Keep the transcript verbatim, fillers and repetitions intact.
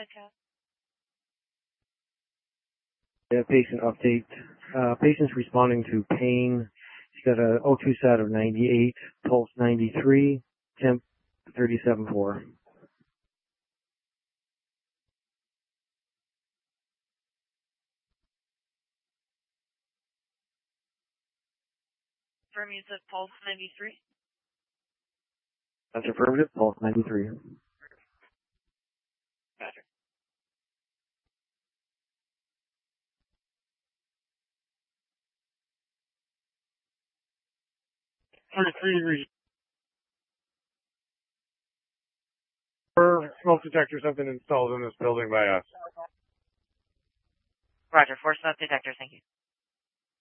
ahead, Cal. Yeah, patient update. Uh, patient's responding to pain. She's got a O two sat of ninety-eight, pulse ninety-three, temp thirty-seven point four. Confirm you said pulse ninety-three? That's affirmative, pulse ninety-three. Gotcha. thirty-three degrees. Four smoke detectors have been installed in this building by us. Roger, four smoke detectors, thank you.